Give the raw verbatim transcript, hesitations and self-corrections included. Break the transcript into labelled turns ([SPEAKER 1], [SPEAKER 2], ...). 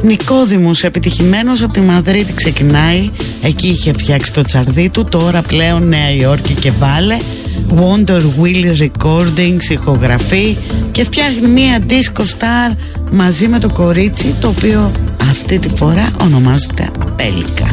[SPEAKER 1] Νικόδημος, επιτυχημένος από τη Μαδρίτη ξεκινάει. Εκεί είχε φτιάξει το τσαρδί του. Τώρα πλέον Νέα Υόρκη και Βάλε. Wonder Wheel Recordings ηχογραφεί και φτιάχνει μία disco star μαζί με το κορίτσι, το οποίο αυτή τη φορά ονομάζεται Απέλικα.